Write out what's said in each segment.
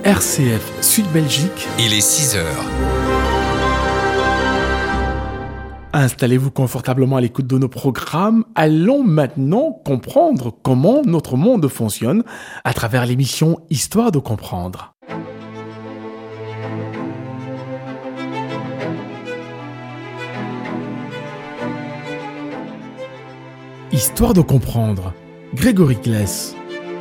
RCF Sud-Belgique. Il est 6 heures. Installez-vous confortablement à l'écoute de nos programmes. Allons maintenant comprendre comment notre monde fonctionne à travers l'émission Histoire de comprendre. Histoire de comprendre. Grégory Kless.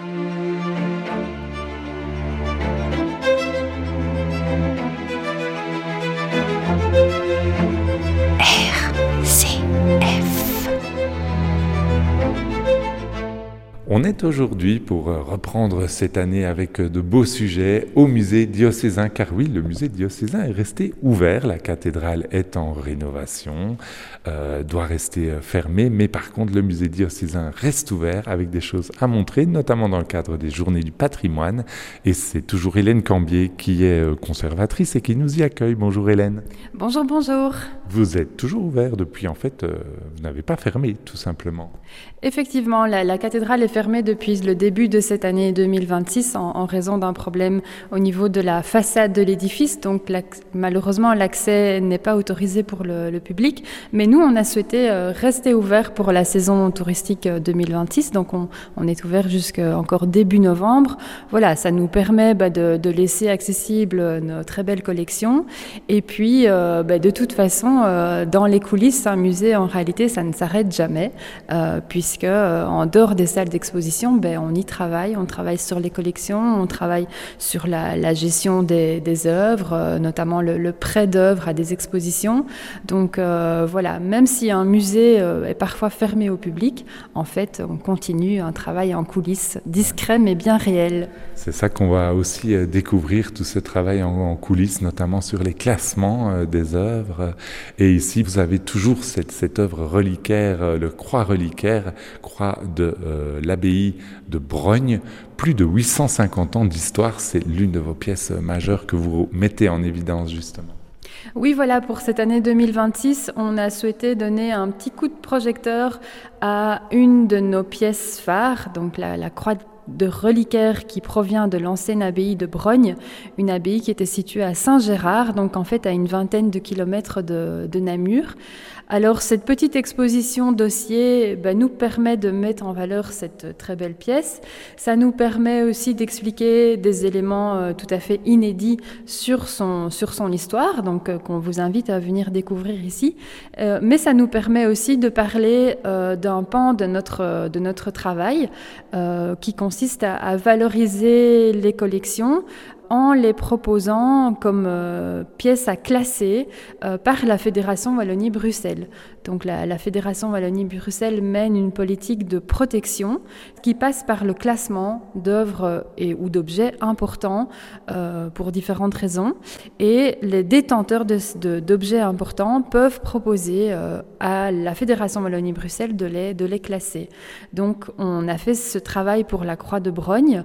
On est aujourd'hui, pour reprendre cette année avec de beaux sujets, au musée diocésain, car oui, le musée diocésain est resté ouvert, la cathédrale est en rénovation, doit rester fermée, mais par contre le musée diocésain reste ouvert avec des choses à montrer, notamment dans le cadre des Journées du patrimoine, et c'est toujours Hélène Cambier qui est conservatrice et qui nous y accueille. Bonjour Hélène. Bonjour, bonjour. Vous êtes toujours ouvert depuis, en fait, vous n'avez pas fermé tout simplement. Effectivement, la cathédrale est fermée depuis le début de cette année 2026 en raison d'un problème au niveau de la façade de l'édifice. Donc malheureusement, l'accès n'est pas autorisé pour le public. Mais nous, on a souhaité rester ouvert pour la saison touristique 2026. Donc on est ouvert jusqu'à encore début novembre. Voilà, ça nous permet de laisser accessible nos très belles collections. Et puis, de toute façon, dans les coulisses, un musée, en réalité, ça ne s'arrête jamais. Puisque en dehors des salles d'exposition, on y travaille. On travaille sur les collections, on travaille sur la gestion des œuvres, notamment le prêt d'œuvres à des expositions. Donc voilà, même si un musée est parfois fermé au public, en fait, on continue un travail en coulisses, discret mais bien réel. C'est ça qu'on va aussi découvrir, tout ce travail en coulisses, notamment sur les classements des œuvres. Et ici, vous avez toujours cette œuvre reliquaire, le croix reliquaire, croix de l'abbaye de Brogne. Plus de 850 ans d'histoire, c'est l'une de vos pièces majeures que vous mettez en évidence justement. Oui, voilà, pour cette année 2026, on a souhaité donner un petit coup de projecteur à une de nos pièces phares, donc la croix de reliquaire qui provient de l'ancienne abbaye de Brogne, une abbaye qui était située à Saint-Gérard, donc en fait à une vingtaine de kilomètres de Namur. Alors cette petite exposition dossier nous permet de mettre en valeur cette très belle pièce. Ça nous permet aussi d'expliquer des éléments tout à fait inédits sur son histoire, donc qu'on vous invite à venir découvrir ici. Mais ça nous permet aussi de parler d'un pan de notre travail qui consiste à valoriser les collections en les proposant comme pièces à classer par la Fédération Wallonie-Bruxelles. Donc la Fédération Wallonie-Bruxelles mène une politique de protection qui passe par le classement d'œuvres ou d'objets importants pour différentes raisons. Et les détenteurs d'objets importants peuvent proposer à la Fédération Wallonie-Bruxelles de les classer. Donc on a fait ce travail pour la Croix de Brogne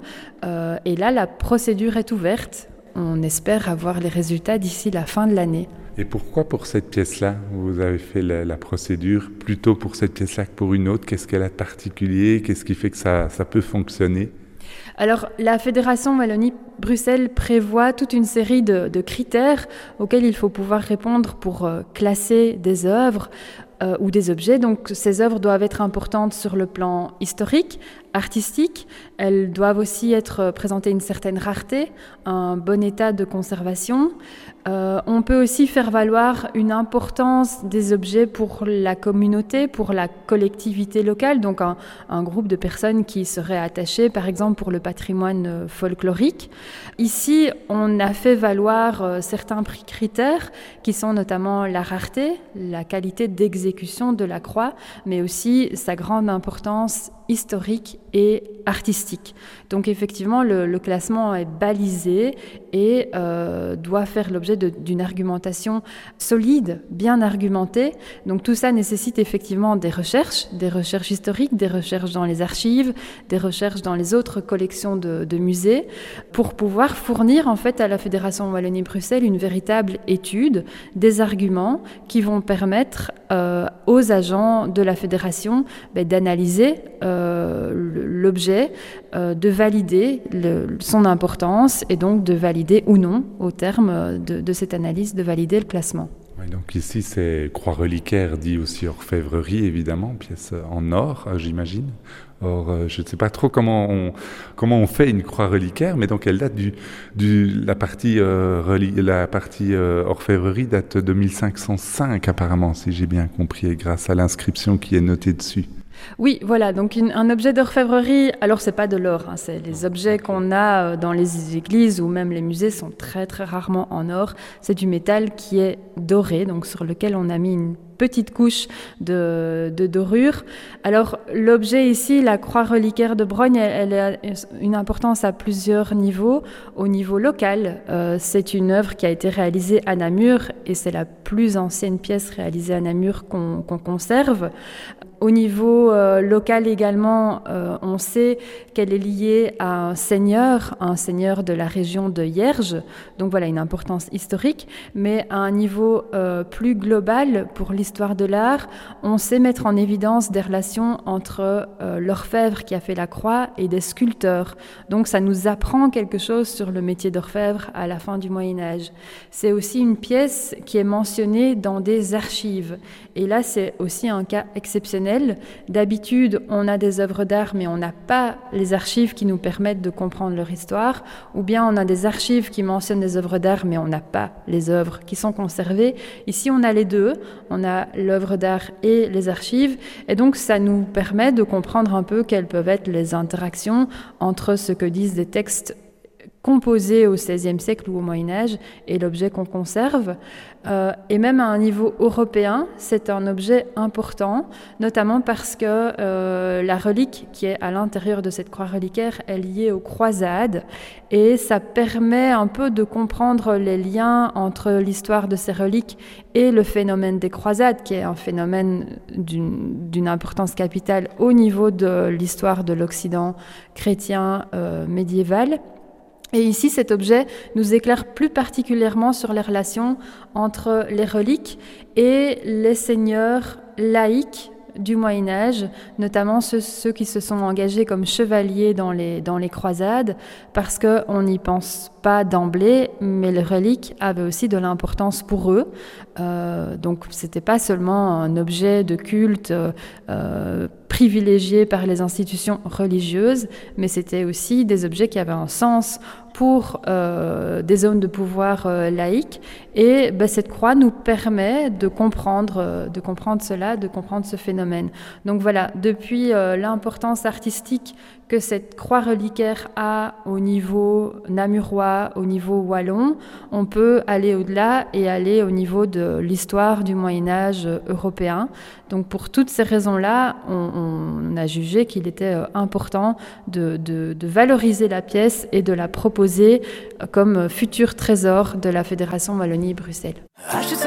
et là la procédure est ouverte. On espère avoir les résultats d'ici la fin de l'année. Et pourquoi pour cette pièce-là, vous avez fait la procédure plutôt pour cette pièce-là que pour une autre? Qu'est-ce qu'elle a de particulier? Qu'est-ce qui fait que ça peut fonctionner? Alors, la Fédération Wallonie-Bruxelles prévoit toute une série de critères auxquels il faut pouvoir répondre pour classer des œuvres ou des objets. Donc, ces œuvres doivent être importantes sur le plan historique, artistique. Elles doivent aussi être présenter une certaine rareté, un bon état de conservation. On peut aussi faire valoir une importance des objets pour la communauté, pour la collectivité locale, donc un groupe de personnes qui seraient attachées, par exemple, pour le patrimoine folklorique. Ici, on a fait valoir certains critères qui sont notamment la rareté, la qualité d'exécution de la croix, mais aussi sa grande importance historique et artistique. Donc effectivement, le classement est balisé et doit faire l'objet d'une argumentation solide, bien argumentée. Donc tout ça nécessite effectivement des recherches historiques, des recherches dans les archives, des recherches dans les autres collections de musées, pour pouvoir fournir en fait à la Fédération Wallonie-Bruxelles une véritable étude, des arguments qui vont permettre aux agents de la Fédération d'analyser l'objet, de valider son importance et donc de valider ou non, au terme de cette analyse, de valider le classement. Ouais, donc ici, c'est croix reliquaire, dit aussi orfèvrerie, évidemment, pièce en or, j'imagine. Or, je ne sais pas trop comment on fait une croix reliquaire, mais donc elle date la partie orfèvrerie date de 1505 apparemment, si j'ai bien compris, grâce à l'inscription qui est notée dessus. Oui, voilà, donc un objet d'orfèvrerie, alors c'est pas de l'or, c'est les objets qu'on a dans les églises ou même les musées sont très très rarement en or, c'est du métal qui est doré, donc sur lequel on a mis une petite couche de dorure. Alors l'objet ici, la croix reliquaire de Brogne, elle a une importance à plusieurs niveaux. Au niveau local, c'est une œuvre qui a été réalisée à Namur et c'est la plus ancienne pièce réalisée à Namur qu'on conserve. Au niveau local également, on sait qu'elle est liée à un seigneur de la région de Hierges, donc voilà une importance historique, mais à un niveau plus global pour l'histoire de l'art, on sait mettre en évidence des relations entre l'orfèvre qui a fait la croix et des sculpteurs. Donc ça nous apprend quelque chose sur le métier d'orfèvre à la fin du Moyen-Âge. C'est aussi une pièce qui est mentionnée dans des archives. Et là, c'est aussi un cas exceptionnel. D'habitude, on a des œuvres d'art, mais on n'a pas les archives qui nous permettent de comprendre leur histoire. Ou bien on a des archives qui mentionnent des œuvres d'art, mais on n'a pas les œuvres qui sont conservées. Ici, on a les deux. On a l'œuvre d'art et les archives. Et donc, ça nous permet de comprendre un peu quelles peuvent être les interactions entre ce que disent des textes composé au XVIe siècle ou au Moyen-Âge et l'objet qu'on conserve. Et même à un niveau européen, c'est un objet important, notamment parce que la relique qui est à l'intérieur de cette croix reliquaire est liée aux croisades et ça permet un peu de comprendre les liens entre l'histoire de ces reliques et le phénomène des croisades, qui est un phénomène d'une importance capitale au niveau de l'histoire de l'Occident chrétien médiéval. Et ici, cet objet nous éclaire plus particulièrement sur les relations entre les reliques et les seigneurs laïcs du Moyen-Âge, notamment ceux qui se sont engagés comme chevaliers dans les croisades, parce qu'on n'y pense pas d'emblée, mais les reliques avaient aussi de l'importance pour eux. Donc c'était pas seulement un objet de culte privilégié par les institutions religieuses, mais c'était aussi des objets qui avaient un sens pour des zones de pouvoir laïques. Et cette croix nous permet de comprendre cela, de comprendre ce phénomène. Donc voilà, depuis l'importance artistique que cette croix reliquaire a au niveau namurois, au niveau wallon, on peut aller au-delà et aller au niveau de l'histoire du Moyen-Âge européen. Donc pour toutes ces raisons-là, on a jugé qu'il était important de valoriser la pièce et de la proposer comme futur trésor de la Fédération Wallonie-Bruxelles.